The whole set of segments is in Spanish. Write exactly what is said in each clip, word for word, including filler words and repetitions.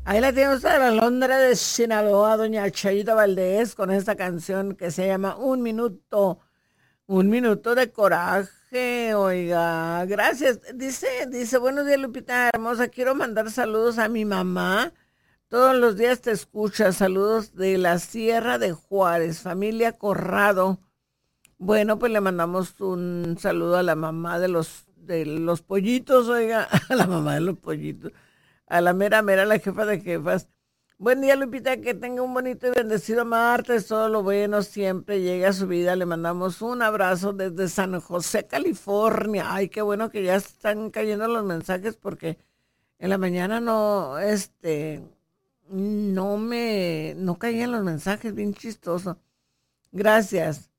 Ahí la tiene usted de la Londra de Sinaloa, doña Chayita Valdés, con esta canción que se llama Un Minuto, Un Minuto de Coraje, oiga, gracias. Dice, dice, buenos días, Lupita hermosa, quiero mandar saludos a mi mamá. Todos los días te escucha, saludos de la Sierra de Juárez, familia Corrado. Bueno, pues le mandamos un saludo a la mamá de los, de los pollitos, oiga, a la mamá de los pollitos. A la mera mera, la jefa de jefas. Buen día, Lupita, que tenga un bonito y bendecido martes. Todo lo bueno siempre llega a su vida. Le mandamos un abrazo desde San José, California. Ay, qué bueno que ya están cayendo los mensajes porque en la mañana no, este, no me, no caían los mensajes, bien chistoso. Gracias.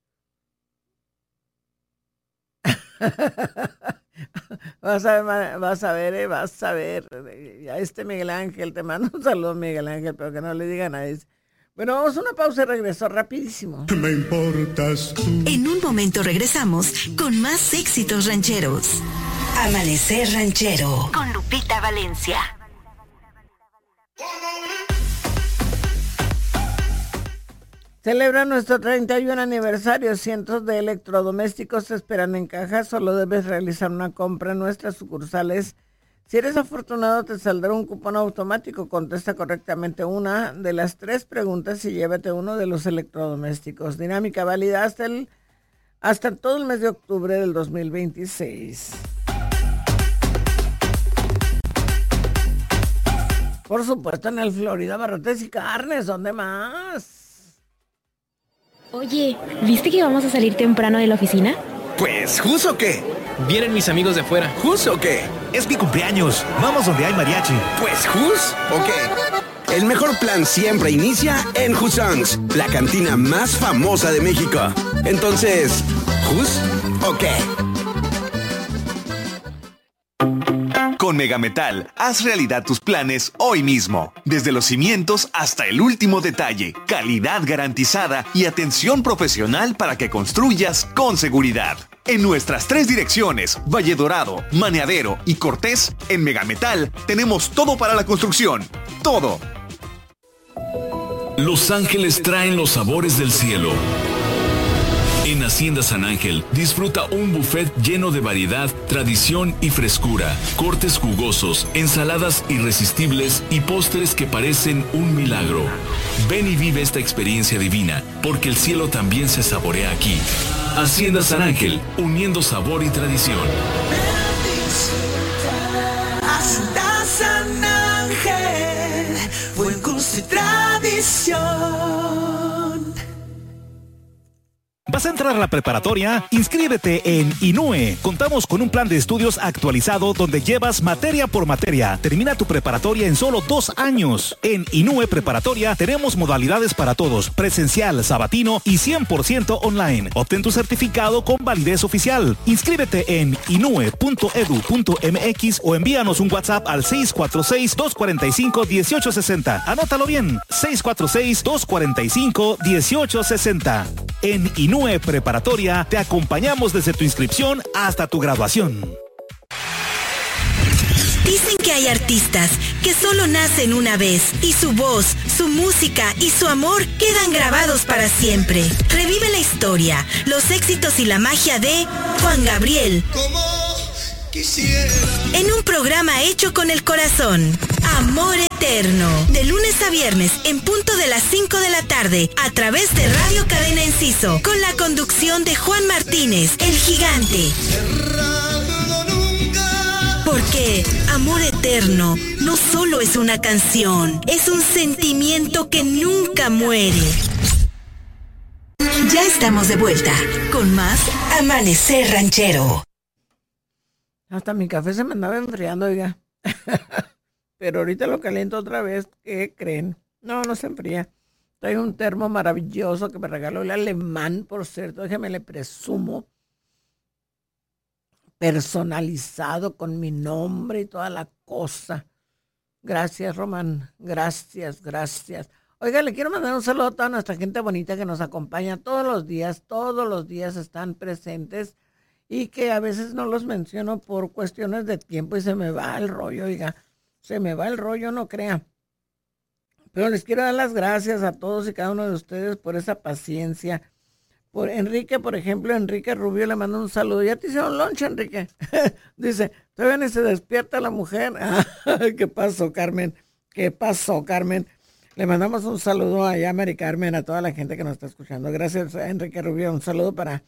Vas a ver, vas a ver, eh, vas a ver. A este Miguel Ángel, te mando un saludo, Miguel Ángel, pero que no le diga a nadie. Bueno, vamos a una pausa y regreso rapidísimo. Me importas tú. En un momento regresamos con más éxitos rancheros. Amanecer Ranchero con Lupita Valencia. Celebra nuestro treinta y uno aniversario. Cientos de electrodomésticos te esperan en caja. Solo debes realizar una compra en nuestras sucursales. Si eres afortunado, te saldrá un cupón automático. Contesta correctamente una de las tres preguntas y llévate uno de los electrodomésticos. Dinámica válida hasta, el, hasta todo el mes de octubre del dos mil veintiséis. Por supuesto, en el Florida Barrotes y Carnes. ¿Dónde más? Oye, ¿viste que vamos a salir temprano de la oficina? Pues, ¿justo qué? Vienen mis amigos de afuera. ¿Justo qué? Es mi cumpleaños. Vamos donde hay mariachi. Pues, ¿jus o qué? El mejor plan siempre inicia en Husongs, la cantina más famosa de México. Entonces, ¿jus o qué? Con Megametal, haz realidad tus planes hoy mismo. Desde los cimientos hasta el último detalle. Calidad garantizada y atención profesional para que construyas con seguridad. En nuestras tres direcciones, Valle Dorado, Maneadero y Cortés, en Megametal tenemos todo para la construcción. Todo. Los ángeles traen los sabores del cielo. En Hacienda San Ángel, disfruta un buffet lleno de variedad, tradición y frescura, cortes jugosos, ensaladas irresistibles y postres que parecen un milagro. Ven y vive esta experiencia divina, porque el cielo también se saborea aquí. Hacienda San Ángel, uniendo sabor y tradición. Hacienda San Ángel, buen gusto y tradición. ¿Vas a entrar a la preparatoria? Inscríbete en I N U E. Contamos con un plan de estudios actualizado donde llevas materia por materia. Termina tu preparatoria en solo dos años. En I N U E Preparatoria tenemos modalidades para todos, presencial, sabatino y cien por ciento online. Obtén tu certificado con validez oficial. Inscríbete en inue punto edu punto mx o envíanos un WhatsApp al seis cuatro seis, dos cuatro cinco, uno ocho seis cero. Anótalo bien, seis cuatro seis, dos cuatro cinco, uno ocho seis cero. En I N U E Preparatoria te acompañamos desde tu inscripción hasta tu graduación. Dicen que hay artistas que solo nacen una vez y su voz, su música y su amor quedan grabados para siempre. Revive la historia, los éxitos y la magia de Juan Gabriel. Como quisiera. En un programa hecho con el corazón. Amor Eterno. De lunes a viernes en punto de las cinco de la tarde a través de Radio Cadena Enciso con la conducción de Juan Martínez, el gigante. Porque Amor Eterno no solo es una canción, es un sentimiento que nunca muere. Ya estamos de vuelta con más Amanecer Ranchero. Hasta mi café se me andaba enfriando, oiga. Pero ahorita lo caliento otra vez. ¿Qué creen? No, no se enfría. Traigo un termo maravilloso que me regaló el alemán, por cierto. Déjame le presumo. Personalizado con mi nombre y toda la cosa. Gracias, Román. Gracias, gracias. Oiga, le quiero mandar un saludo a toda nuestra gente bonita que nos acompaña todos los días. Todos los días están presentes y que a veces no los menciono por cuestiones de tiempo y se me va el rollo, oiga. Se me va el rollo, no crea. Pero les quiero dar las gracias a todos y cada uno de ustedes por esa paciencia. Por Enrique, por ejemplo, Enrique Rubio le manda un saludo. ¿Ya te hicieron lunch, Enrique? Dice, todavía ni se despierta la mujer. ¿Qué pasó, Carmen? ¿Qué pasó, Carmen? Le mandamos un saludo allá a Mari Carmen, a toda la gente que nos está escuchando. Gracias a Enrique Rubio. Un saludo para,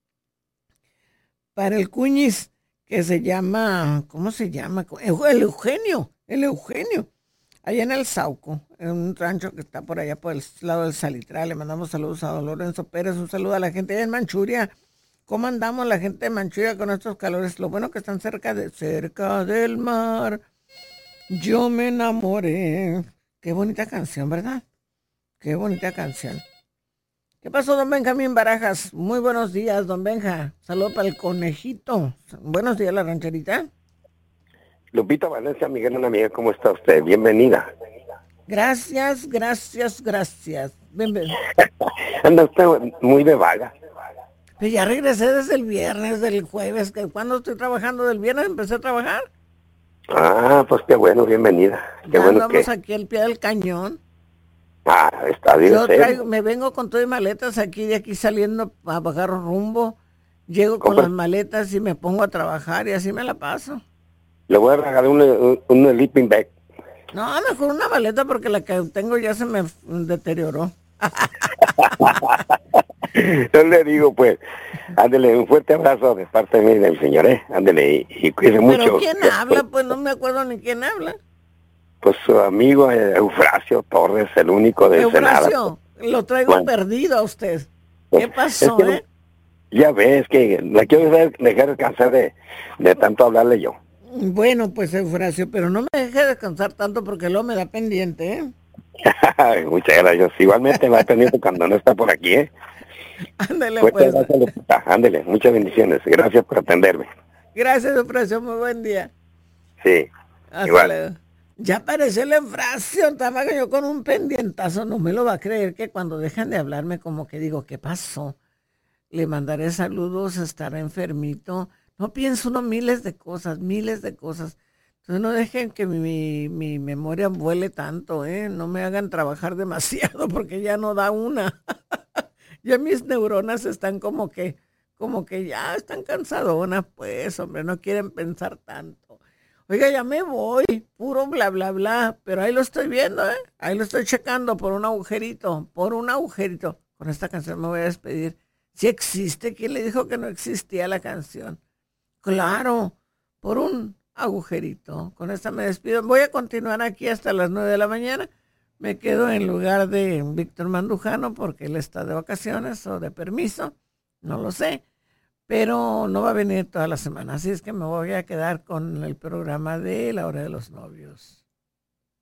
para el Cuñiz, que se llama, ¿cómo se llama? El Eugenio, el Eugenio. Allá en el Sauco, en un rancho que está por allá por el lado del Salitral. Le mandamos saludos a don Lorenzo Pérez. Un saludo a la gente allá en Manchuria. ¿Cómo andamos la gente de Manchuria con estos calores? Lo bueno que están cerca, de, cerca del mar. Yo me enamoré. Qué bonita canción, ¿verdad? Qué bonita canción. ¿Qué pasó, don Benjamín Barajas? Muy buenos días, don Benja. Saludos para el conejito. Buenos días, la rancherita. Lupita Valencia, Miguel, una amiga, ¿cómo está usted? Bienvenida. Gracias, gracias, gracias. Bienvenido. Anda usted muy de vaga. Pues ya regresé desde el viernes, del jueves. que ¿Cuándo estoy trabajando? ¿Del viernes empecé a trabajar? Ah, pues qué bueno, bienvenida. Qué ya bueno andamos que... aquí al pie del cañón. Ah, está bien. Yo traigo, me vengo con todo y maletas aquí, de aquí saliendo a bajar rumbo. Llego con Compre... las maletas y me pongo a trabajar y así me la paso. Le voy a regalar un, un, un sleeping bag. No, mejor una maleta porque la que tengo ya se me deterioró. Yo le digo, pues, ándele, un fuerte abrazo de parte de mí del señor, ¿eh? Ándele, y, y cuídese mucho. ¿Pero quién habla? Pues no me acuerdo ni quién habla. Pues su amigo eh, Eufrasio Torres, el único de Ensenada. Eufrasio, lo traigo bueno. perdido a usted. ¿Qué pasó, es que, eh? Ya ves que la quiero dejar, dejar descansar de, de tanto hablarle yo. Bueno, pues Eufrasio, pero no me deje descansar tanto porque luego me da pendiente, ¿eh? Muchas gracias. Igualmente va pendiente cuando no está por aquí, ¿eh? Ándele, pues. Gracias, ándele, muchas bendiciones. Gracias por atenderme. Gracias, Eufrasio, muy buen día. Sí, hasta igual. Luego. Ya apareció el Eufrasio, estaba yo con un pendientazo, no me lo va a creer que cuando dejan de hablarme como que digo, ¿qué pasó? Le mandaré saludos, estará enfermito. No pienso uno miles de cosas, miles de cosas. Entonces no dejen que mi, mi, mi memoria vuele tanto, ¿eh? No me hagan trabajar demasiado porque ya no da una. Ya mis neuronas están como que, como que ya están cansadonas, pues, hombre, no quieren pensar tanto. Oiga, ya me voy, puro bla, bla, bla, pero ahí lo estoy viendo, ¿eh? Ahí lo estoy checando por un agujerito, por un agujerito. Con esta canción me voy a despedir. Si existe, ¿quién le dijo que no existía la canción? Claro, por un agujerito. Con esta me despido. Voy a continuar aquí hasta las nueve de la mañana. Me quedo en lugar de Víctor Mandujano porque él está de vacaciones o de permiso, no lo sé, pero no va a venir toda la semana. Así es que me voy a quedar con el programa de La Hora de los Novios.